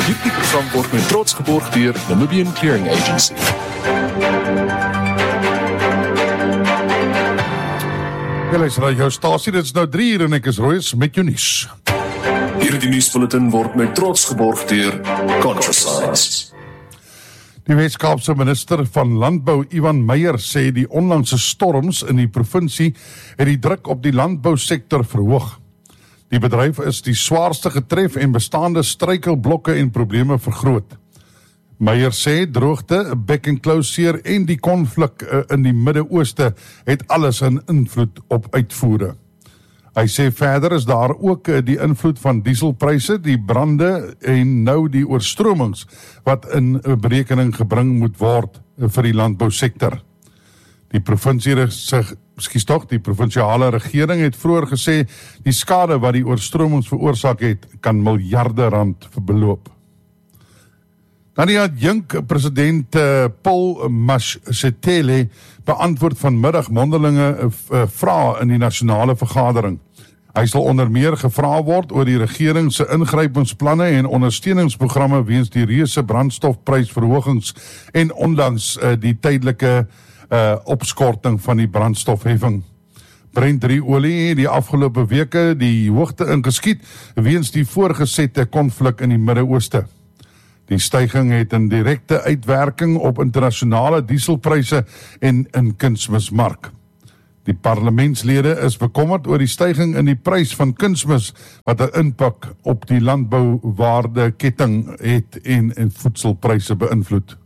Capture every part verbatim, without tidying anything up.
Hierdie program word met trots geborg deur Namibian Clearing Agency. Ja, luister na jou stasie, dit is nou drie uur en ek is Royce met jou nuus. Hierdie nuusbulletin word met trots geborg deur ContraScience. Die Wes-Kaapse minister van Landbou, Ivan Meyer, sê die onlangse storms in die provinsie het die druk op die landbousektor verhoog. Die bedryf is die swaarste getref en bestaande struikelblokke en probleme vergroot. Meyer sê droogte, bekkenklouseer en die konflik in die Midde-Ooste het alles 'n invloed op uitvoere. Hy sê verder is daar ook die invloed van dieselpryse, die brande en nou die oorstromings wat in berekening gebring moet word vir die landbousektor. Die provinsie, ekskuus tog, die provinsiale regering het vroeër gesê die skade wat die oorstromings veroorsaak het kan miljarde rand beloop. Dan die adjunk president Paul Mashatile beantwoord vanmiddag mondelinge vrae in die nasionale vergadering. Hy sal onder meer gevra word oor die regering se ingrypingsplanne en ondersteuningsprogramme weens die reuse brandstofprysverhogings en ondanks uh, die tydelike uh, opskorting van die brandstofheffing. Brent drie olie het die afgelope weke die hoogte ingeskiet weens die voorgesette konflik in die Midde-Ooste. Die styging het 'n direkte uitwerking op internasionale dieselpryse en in kunsmismark. Die parlementslede is bekommerd oor die styging in die prys van kunsmis wat 'n impak op die landbouwaardeketting het en, en voedselpryse beïnvloed.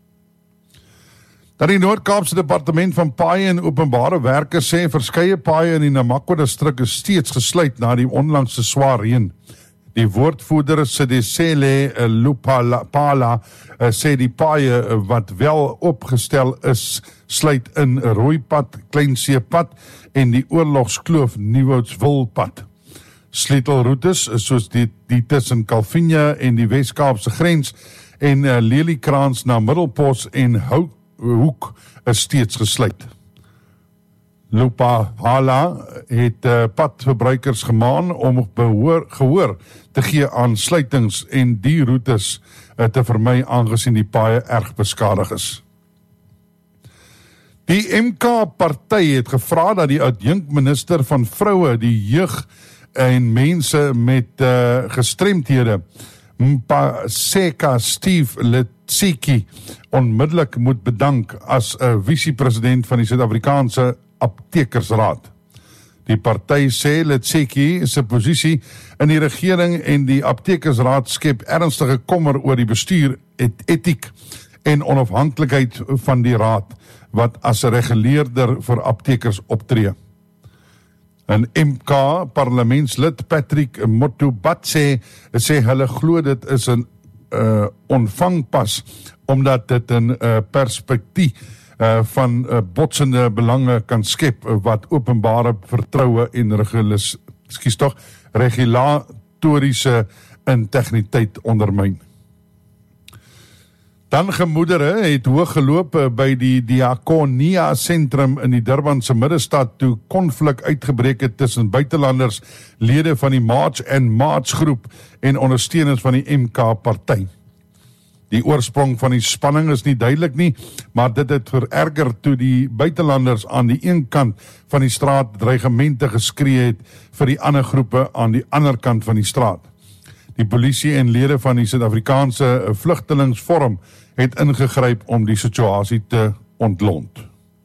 Dan die Noord-Kaapse Departement van Paaie en Openbare Werke sê verskeie paaie in die Namakwa-distrik is steeds gesluit na die onlangse swaar reën. Die woordvoerder Sedesele Lupala sê die paaie wat wel opgestel is, sluit in Rooipad, Kleinseepad en die Oorlogskloof Nieuwoudswilpad. Sleutelroetes soos die, die tussen Kalvinia en die Wes-Kaapse grens en uh, Leliekraans na Middelpos en Hoek, Hoek is steeds gesluit. Lupala het uh, padverbruikers gemaan om behoor, gehoor te gee aan sluitings en die roetes uh, te vermy aangesien die paaie erg beskadig is. Die M K-party het gevra dat die adjunkminister van vroue, die jeug en mense met uh, gestremdhede, Mpaseka Steve Letsiki, onmiddellik moet bedank as 'n uh, visie-president van die Suid-Afrikaanse Aptekersraad. Die party sê Letsiki se posisie in die regering en die Aptekersraad skep ernstige kommer oor die bestuur, et etiek en onafhanklikheid van die raad, wat as 'n reguleerder vir aptekers optree. En M K parlementslid Patrick Motubatse sê hulle glo dit is 'n uh, onvangpas, omdat dit 'n uh, perspektief uh, van uh, botsende belange kan skep wat openbare vertroue en regulis, skies toch, regulatoriese integriteit ondermyn. Dan gemoedere het hoog geloop by die Diakonia Sentrum in die Durbanse middestad toe konflik uitgebreek het tussen buitelanders, lede van die March and March groep en ondersteuners van die M K-party. Die oorsprong van die spanning is nie duidelik nie, maar dit het vererger toe die buitelanders aan die een kant van die straat dreigemente geskree het vir die ander groepe aan die ander kant van die straat. Die polisie en lede van die Suid-Afrikaanse Vlugtelingsforum het ingegryp om die situasie te ontlont.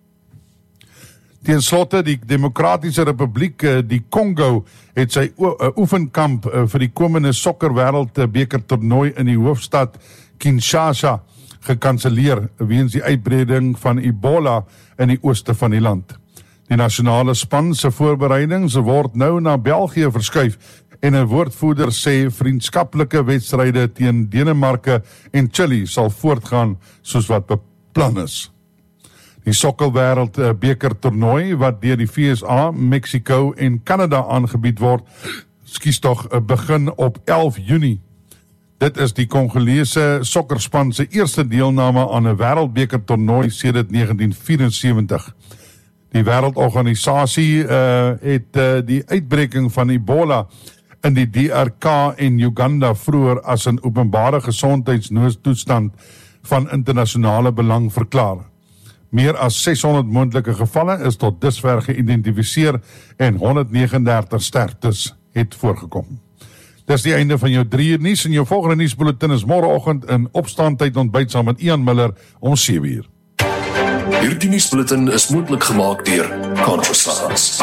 Ten slotte, die Demokratiese Republiek, die Kongo, het sy oefenkamp vir die komende sokkerwêreldbeker toernooi in die hoofstad Kinshasa gekanseleer weens die uitbreiding van Ebola in die ooste van die land. Die nasionale span se voorbereidings word nou na België verskuif en 'n woordvoerder sê vriendskaplike wedstryde teen Denemarke en Chili sal voortgaan soos wat beplan is. Die sokkerwêreldbeker toernooi wat deur die V S A, Mexico en Kanada aangebied word, skies tog begin op elf Junie. Dit is die Congolese sokkerspan se eerste deelname aan 'n wêreldbeker toernooi sedert negentien vierensewentig. Die wêreldorganisasie uh, het uh, die uitbreking van Ebola in die D R K en Uganda vroeër as 'n openbare gesondheidsnoodtoestand van internasionale belang verklaar. Meer as seshonderd moontlike gevalle is tot dusver geïdentifiseer en honderdnegenendertig sterftes het voorgekom. Dis die einde van jou drie uur nuus en jou volgende nuusbulletin is môreoggend in opstaantyd ontbyt saam met Ian Miller om sewe uur. Hierdie nuusbulletin is moontlik gemaak deur Conscious.